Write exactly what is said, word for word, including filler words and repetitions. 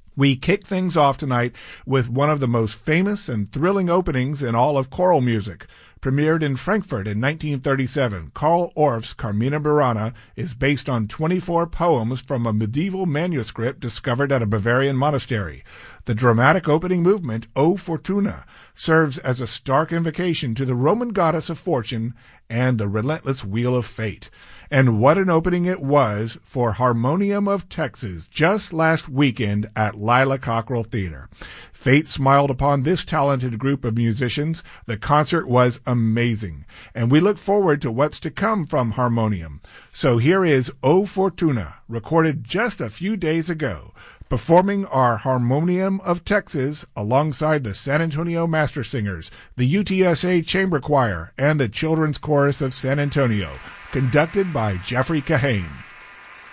We kick things off tonight with one of the most famous and thrilling openings in all of choral music. Premiered in Frankfurt in nineteen thirty-seven, Carl Orff's Carmina Burana is based on twenty-four poems from a medieval manuscript discovered at a Bavarian monastery. The dramatic opening movement, O Fortuna, serves as a stark invocation to the Roman goddess of fortune and the relentless wheel of fate. And what an opening it was for Harmonium of Texas just last weekend at Lila Cockrell Theater. Fate smiled upon this talented group of musicians. The concert was amazing, and we look forward to what's to come from Harmonium. So here is O Fortuna, recorded just a few days ago, performing our Harmonium of Texas alongside the San Antonio Master Singers, the U T S A Chamber Choir, and the Children's Chorus of San Antonio, conducted by Jeffrey Kahane.